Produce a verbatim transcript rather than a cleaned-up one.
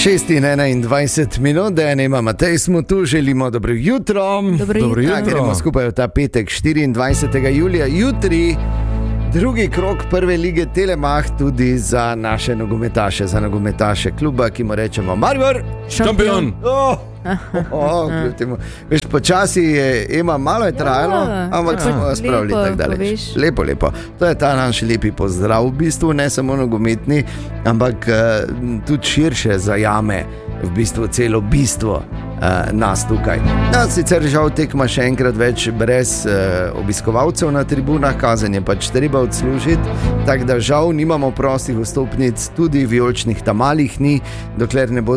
šest in enaindvajset minut, da ne ima Matej, smo tu, želimo dobro jutro. Dobro jutro. Ja, gremo skupaj v ta petek, štiriindvajsetega julija, jutri. Drugi krog prve lige Telemach tudi za naše nogometaše, za nogometaše kluba, ki mu rečemo Maribor, šampion. Oh, oh, oh, veš, počasi je, ima malo je trajalo, ja, ampak smo vas spravili tako daleč. Lepo, lepo. To je ta naš lepi pozdrav, v bistvu ne samo nogometni, ampak uh, tudi širše zajame v bistvu celo bistvo uh, nas tukaj. No, sicer žal tekma še enkrat več brez uh, obiskovalcev na tribunah, kazen je pač treba odslužiti, tako da žal nimamo prostih vstopnic, tudi vijoličnih tamalih ni, dokler ne bo